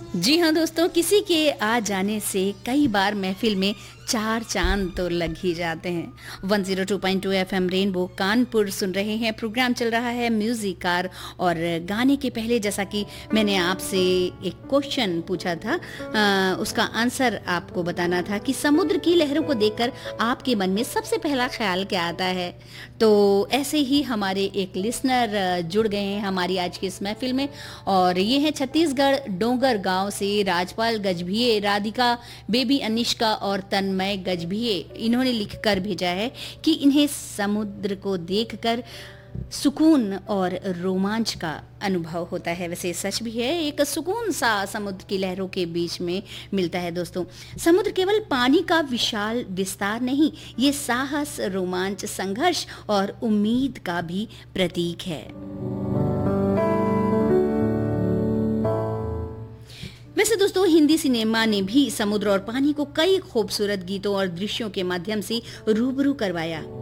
जी हाँ दोस्तों, किसी के आ जाने से कई बार महफिल में चार चांद तो लग ही जाते हैं। 102.2 एफएम रेनबो कानपुर सुन रहे हैं। प्रोग्राम चल रहा है म्यूजिक कार। और गाने के पहले जैसा कि मैंने आपसे एक क्वेश्चन पूछा था, उसका आंसर आपको बताना था कि समुद्र की लहरों को देखकर आपके मन में सबसे पहला ख्याल क्या आता है। तो ऐसे ही हमारे एक लिसनर जुड़ गए हैं हमारी आज की इस महफिल में, और ये है छत्तीसगढ़ डोंगर गांव से राजपाल गजभिये, राधिका, बेबी अनिष्का और तन्मय गजभिये। इन्होंने लिखकर भेजा है कि इन्हें समुद्र को देखकर सुकून और रोमांच का अनुभव होता है। वैसे सच भी है, एक सुकून सा समुद्र की लहरों के बीच में मिलता है। दोस्तों, समुद्र केवल पानी का विशाल विस्तार नहीं, ये साहस, रोमांच, संघर्ष और उम्मीद का भी प्रतीक है। वैसे दोस्तों, हिंदी सिनेमा ने भी समुद्र और पानी को कई खूबसूरत गीतों और दृश्यों के माध्यम से रूबरू करवाया।